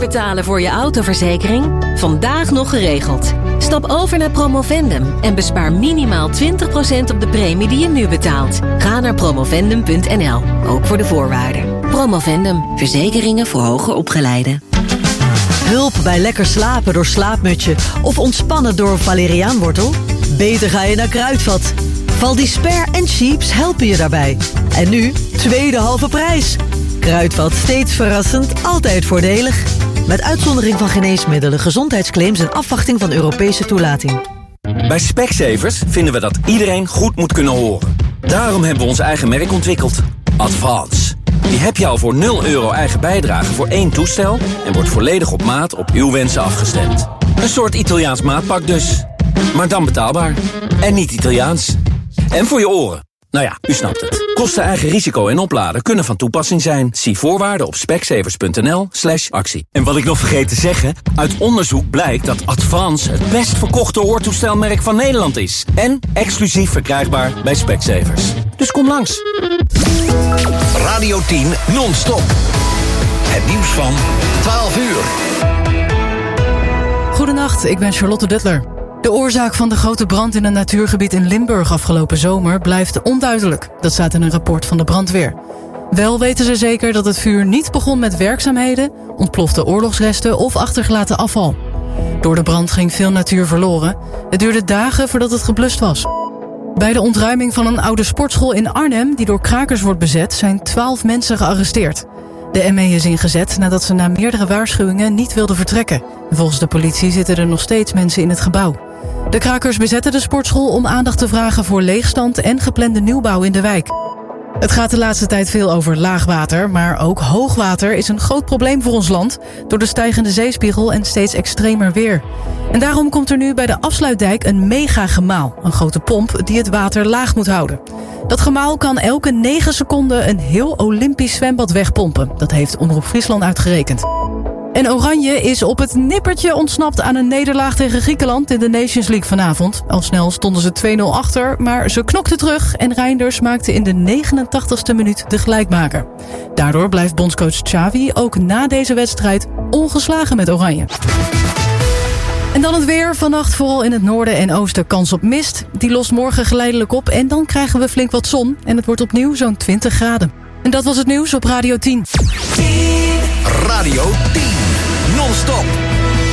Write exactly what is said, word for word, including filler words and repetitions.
betalen voor je autoverzekering? Vandaag nog geregeld. Stap over naar Promovendum en bespaar minimaal twintig procent op de premie die je nu betaalt. Ga naar promovendum punt n l, ook voor de voorwaarden. Promovendum, verzekeringen voor hoger opgeleiden. Hulp bij lekker slapen door Slaapmutsje of ontspannen door valeriaanwortel? Beter ga je naar Kruidvat. Valdisper en Cheaps helpen je daarbij. En nu, tweede halve prijs. Kruidvat, steeds verrassend, altijd voordelig. Met uitzondering van geneesmiddelen, gezondheidsclaims en afwachting van Europese toelating. Bij Specsavers vinden we dat iedereen goed moet kunnen horen. Daarom hebben we ons eigen merk ontwikkeld. Advance. Die heb je al voor nul euro eigen bijdrage voor één toestel en wordt volledig op maat op uw wensen afgestemd. Een soort Italiaans maatpak dus. Maar dan betaalbaar. En niet Italiaans. En voor je oren. Nou ja, u snapt het. Kosten eigen risico en opladen kunnen van toepassing zijn. Zie voorwaarden op specsavers punt n l slash actie. En wat ik nog vergeet te zeggen, uit onderzoek blijkt dat Advance het best verkochte hoortoestelmerk van Nederland is. En exclusief verkrijgbaar bij Specsavers. Dus kom langs. Radio tien non-stop. Het nieuws van twaalf uur. Goedenacht, ik ben Charlotte Duttler. De oorzaak van de grote brand in een natuurgebied in Limburg afgelopen zomer blijft onduidelijk. Dat staat in een rapport van de brandweer. Wel weten ze zeker dat het vuur niet begon met werkzaamheden, ontplofte oorlogsresten of achtergelaten afval. Door de brand ging veel natuur verloren. Het duurde dagen voordat het geblust was. Bij de ontruiming van een oude sportschool in Arnhem, die door krakers wordt bezet, zijn twaalf mensen gearresteerd. De M E is ingezet nadat ze na meerdere waarschuwingen niet wilden vertrekken. Volgens de politie zitten er nog steeds mensen in het gebouw. De krakers bezetten de sportschool om aandacht te vragen voor leegstand en geplande nieuwbouw in de wijk. Het gaat de laatste tijd veel over laagwater, maar ook hoogwater is een groot probleem voor ons land door de stijgende zeespiegel en steeds extremer weer. En daarom komt er nu bij de afsluitdijk een megagemaal, een grote pomp die het water laag moet houden. Dat gemaal kan elke negen seconden een heel Olympisch zwembad wegpompen. Dat heeft Omroep Friesland uitgerekend. En Oranje is op het nippertje ontsnapt aan een nederlaag tegen Griekenland in de Nations League vanavond. Al snel stonden ze twee nul achter, maar ze knokten terug en Reinders maakte in de negenentachtigste minuut de gelijkmaker. Daardoor blijft bondscoach Xavi ook na deze wedstrijd ongeslagen met Oranje. En dan het weer. Vannacht vooral in het noorden en oosten kans op mist. Die lost morgen geleidelijk op en dan krijgen we flink wat zon. En het wordt opnieuw zo'n twintig graden. En dat was het nieuws op Radio tien. Radio tien. Non-stop.